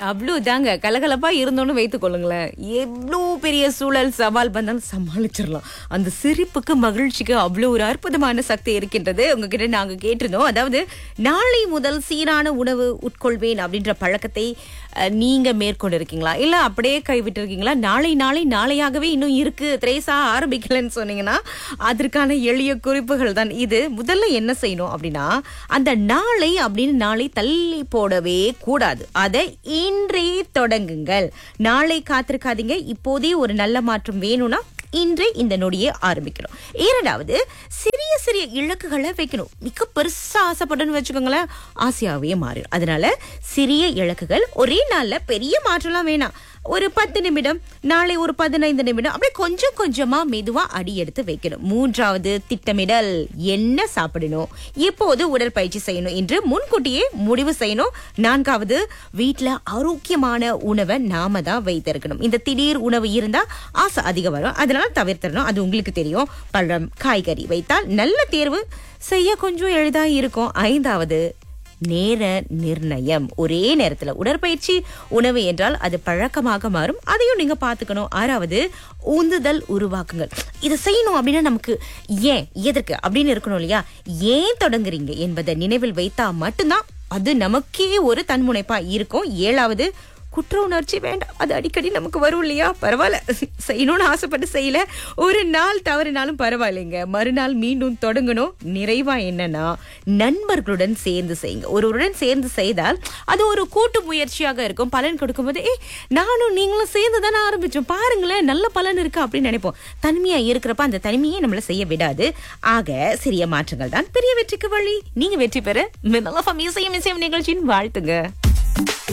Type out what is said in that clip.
அவ்வளவுதாங்க. கலகலப்பா இருந்தோன்னு வைத்துக் கொள்ளுங்களேன். எவ்வளோ பெரிய சூழல் சவால் வந்தாலும் சமாளிச்சிடலாம். அந்த சிரிப்புக்கு மகிழ்ச்சிக்கு அவ்வளோ ஒரு அற்புதமான சக்தி இருக்கின்றது. உங்ககிட்ட நாங்க கேட்டிருந்தோம். அதாவது நாளை முதல் சீரான உணவு உட்கொள்வேன் அப்படின்ற பழக்கத்தை நீங்க மேற்கொண்டு இருக்கீங்களா, இல்ல அப்படியே கைவிட்டு இருக்கீங்களா? நாளையாகவே இன்னும் இருக்கு, திரேசா ஆரம்பிக்கலன்னு சொன்னீங்கன்னா அதற்கான எளிய குறிப்புகள் தான் இது. முதல்ல என்ன செய்யணும் அப்படின்னா, அந்த நாளை அப்படின்னு நாளை தள்ளி போடவே கூடாது. அதை இன்றே தொடங்குங்கள். நாளை காத்திருக்காதீங்க. இப்போதே ஒரு நல்ல மாற்றம் வேணும்னா இன்றே இந்த நொடியை ஆரம்பிக்கணும். இரண்டாவது, சிறிய சிறிய இலக்குகளை வைக்கணும். மிக பெருசா ஆசைப்படணும்னு வச்சுக்கோங்களேன், ஆசையாவே மாறிடும். அதனால சிறிய இலக்குகள், ஒரே நாள்ல பெரிய மாற்றம்லாம் வேணாம். ஒரு 10 நிமிடம், நாளை ஒரு 15 நிமிடம், அப்படியே கொஞ்சம் கொஞ்சமா மெதுவா அடி எடுத்து வைக்கணும். மூன்றாவது, திட்டமிடல். என்ன சாப்பிடணும், எப்போது உடற்பயிற்சி செய்யணும் என்று முன்கூட்டியே முடிவு செய்யணும். நான்காவது, வீட்டுல ஆரோக்கியமான உணவை நாம தான் வைத்திருக்கணும். இந்த திடீர் உணவு இருந்தா ஆசை அதிகம் வரும், அதனால தவிர்த்திடணும். அது உங்களுக்கு தெரியும். பழம், காய்கறி வைத்தால் நல்ல தேர்வு செய்ய கொஞ்சம் எளிதா இருக்கும். ஐந்தாவது, நேர நிர்ணயம். ஒரே நேரத்துல உடற்பயிற்சி, உணவு என்றால் அது பழக்கமாக மாறும். அதையும் நீங்க பாத்துக்கணும். ஆறாவது, உந்துதல் உருவாக்குங்கள். இதை செய்யணும் அப்படின்னா நமக்கு ஏன், எதற்கு அப்படின்னு இருக்கணும் இல்லையா? ஏன் தொடங்குறீங்க என்பதை நினைவில் வைத்தா மட்டும்தான் அது நமக்கே ஒரு தன்முனைப்பா இருக்கும். ஏழாவது, குற்ற உணர்ச்சி வேண்டாம். அது அடிக்கடி நமக்கு வரும் இல்லையா? பரவாயில்ல, செய்யணும்னு ஆசைப்பட்டு செய்யல, ஒரு நாள் தவறினாலும் பரவாயில்லைங்க, மறுநாள் மீண்டும் தொடங்கணும். நிறைவா என்னன்னா, நண்பர்களுடன் சேர்ந்து செய்யுங்க. ஒருவருடன் சேர்ந்து செய்தால் அது ஒரு கூட்டு முயற்சியாக இருக்கும். பலன் கொடுக்கும்போது நானும் நீங்களும் சேர்ந்து தானே ஆரம்பிச்சோம், பாருங்களேன் நல்ல பலன் இருக்கு அப்படின்னு நினைப்போம். தனிமையா இருக்கிறப்ப அந்த தனிமையை நம்மள செய்ய விடாது. ஆக சிறிய மாற்றங்கள் தான் பெரிய வெற்றிக்கு வழி. நீங்க வெற்றி பெற நல்ல இசையும் நிகழ்ச்சியின் வாழ்த்துங்க.